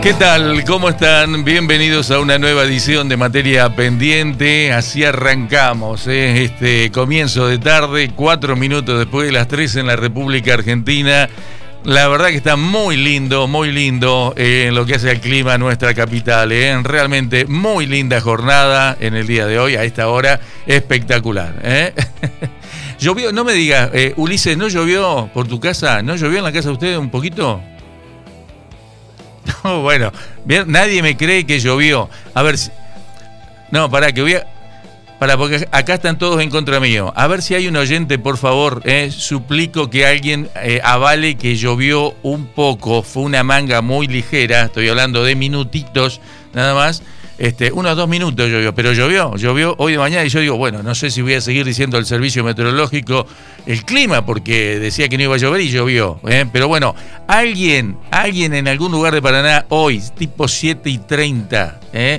¿Qué tal? ¿Cómo están? Bienvenidos a una nueva edición de Materia Pendiente. Así arrancamos, este comienzo de tarde, 4 minutos después de las 3 en la República Argentina. La verdad que está muy lindo en lo que hace al clima nuestra capital. Realmente muy linda jornada en el día de hoy, a esta hora, espectacular. ¿Llovió? No me digas, Ulises, ¿no llovió por tu casa? ¿No llovió en la casa de ustedes un poquito? No, bueno, bien, nadie me cree que llovió. A ver si... No, pará, que voy a... porque acá están todos en contra mío. A ver si hay un oyente, por favor, suplico que alguien avale que llovió un poco. Fue una manga muy ligera, estoy hablando de minutitos nada más. Unos 2 minutos llovió, pero llovió hoy de mañana y yo digo, bueno, no sé si voy a seguir diciendo al servicio meteorológico el clima, porque decía que no iba a llover y llovió, pero bueno, alguien en algún lugar de Paraná hoy, tipo 7:30,